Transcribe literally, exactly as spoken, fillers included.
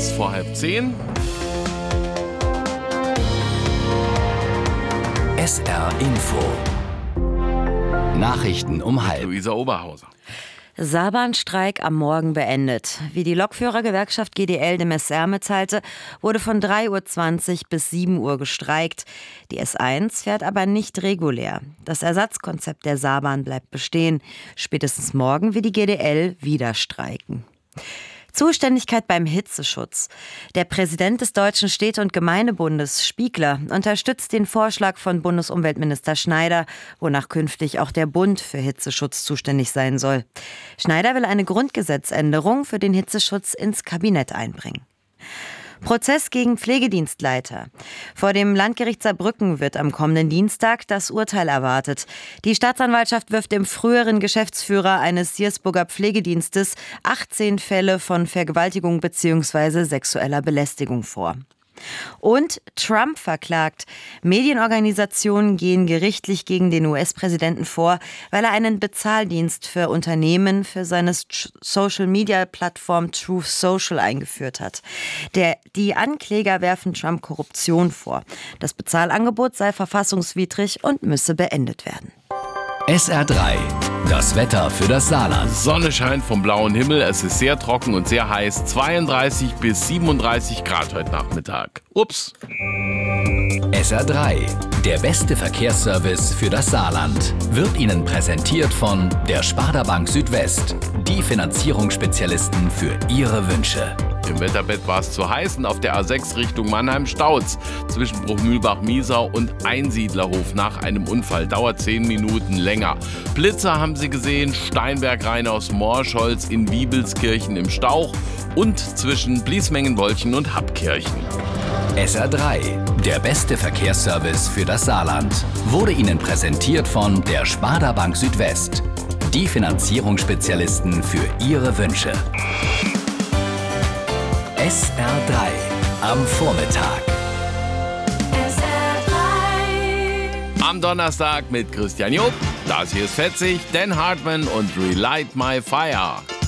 kurz vor halb zehn. S R Info. Nachrichten um halb. Luisa Oberhauser. Saarbahnstreik am Morgen beendet. Wie die Lokführergewerkschaft G D L dem S R mitteilte, wurde von drei Uhr zwanzig bis sieben Uhr gestreikt. Die S eins fährt aber nicht regulär. Das Ersatzkonzept der Saarbahn bleibt bestehen. Spätestens morgen wird die G D L wieder streiken. Zuständigkeit beim Hitzeschutz. Der Präsident des Deutschen Städte- und Gemeindebundes, Spiegler, unterstützt den Vorschlag von Bundesumweltminister Schneider, wonach künftig auch der Bund für Hitzeschutz zuständig sein soll. Schneider will eine Grundgesetzänderung für den Hitzeschutz ins Kabinett einbringen. Prozess gegen Pflegedienstleiter. Vor dem Landgericht Saarbrücken wird am kommenden Dienstag das Urteil erwartet. Die Staatsanwaltschaft wirft dem früheren Geschäftsführer eines Siersburger Pflegedienstes achtzehn Fälle von Vergewaltigung bzw. sexueller Belästigung vor. Und Trump verklagt. Medienorganisationen gehen gerichtlich gegen den U S-Präsidenten vor, weil er einen Bezahldienst für Unternehmen für seine Social-Media-Plattform Truth Social eingeführt hat. Der, die Ankläger werfen Trump Korruption vor. Das Bezahlangebot sei verfassungswidrig und müsse beendet werden. S R drei. Das Wetter für das Saarland. Sonne scheint vom blauen Himmel. Es ist sehr trocken und sehr heiß. zweiunddreißig bis siebenunddreißig Grad heute Nachmittag. Ups. S R drei. Der beste Verkehrsservice für das Saarland. Wird Ihnen präsentiert von der Sparda Bank Südwest. Die Finanzierungsspezialisten für Ihre Wünsche. Im Wetterbett war es zu heiß und auf der A sechs Richtung Mannheim-Stauz. Zwischen Bruchmühlbach-Miesau und Einsiedlerhof nach einem Unfall. Dauert zehn Minuten länger. Blitzer haben Sie gesehen. Steinberg-Rhein aus Morscholz in Wiebelskirchen im Stauch und zwischen Bliesmengenbolchen und Happkirchen. S R drei. Der beste Verkehrsservice für das Saarland. Wurde Ihnen präsentiert von der Sparda Bank Südwest. Die Finanzierungsspezialisten für Ihre Wünsche. S R drei am Vormittag. S R drei. Am Donnerstag mit Christian Job. Das hier ist fetzig, Dan Hartman und Relight My Fire.